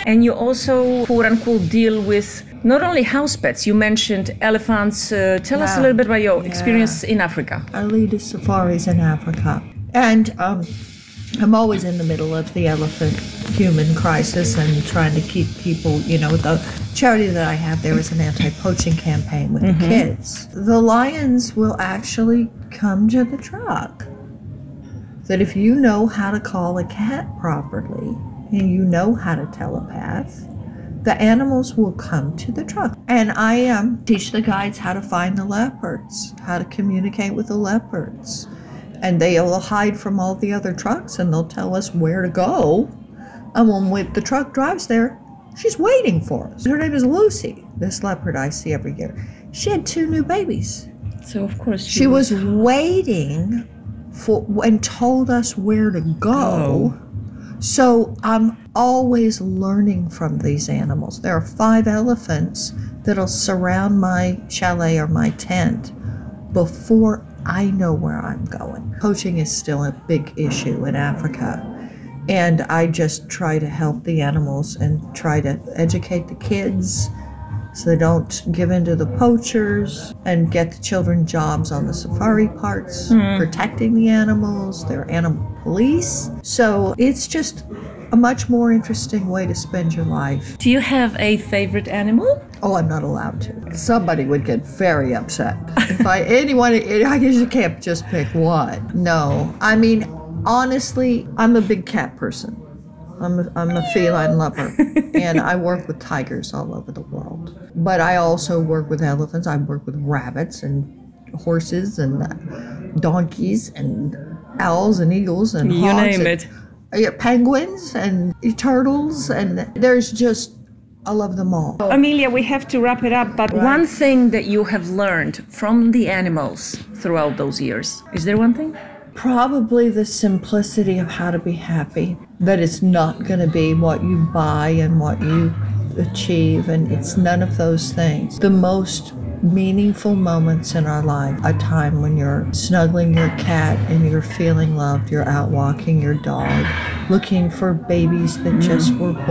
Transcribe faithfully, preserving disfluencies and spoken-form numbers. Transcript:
And you also, quote unquote, deal with not only house pets, you mentioned elephants. Uh, tell yeah. us a little bit about your yeah. experience in Africa. I lead safaris in Africa. And um, I'm always in the middle of the elephant-human crisis and trying to keep people, you know, the charity that I have there is an anti-poaching campaign with mm-hmm. the kids. The lions will actually come to the truck. That if you know how to call a cat properly and you know how to telepath, the animals will come to the truck. And I um, teach the guides how to find the leopards, how to communicate with the leopards. And they'll hide from all the other trucks and they'll tell us where to go. And when we, the truck drives there, she's waiting for us. Her name is Lucy, this leopard I see every year. She had two new babies. So of course she, she was, was waiting for and told us where to go. Oh. So I'm always learning from these animals. There are five elephants that'll surround my chalet or my tent before I know where I'm going. Poaching is still a big issue in Africa. And I just try to help the animals and try to educate the kids so they don't give in to the poachers and get the children jobs on the safari parks, mm. protecting the animals, they're animal police. So it's just a much more interesting way to spend your life. Do you have a favorite animal? Oh, I'm not allowed to. Somebody would get very upset. If I, anyone, I usually can't just pick one. No, I mean, honestly, I'm a big cat person. I'm a, I'm a feline lover, and I work with tigers all over the world. But I also work with elephants. I work with rabbits and horses and donkeys and owls and eagles and you hawks name and, it. Yeah, penguins and turtles, and there's just, I love them all. Amelia, we have to wrap it up, but right. one thing that you have learned from the animals throughout those years, is there one thing? Probably the simplicity of how to be happy, that it's not going to be what you buy and what you achieve, and it's none of those things. The most meaningful moments in our life, a time when you're snuggling your cat and you're feeling loved, you're out walking your dog, looking for babies that just were born.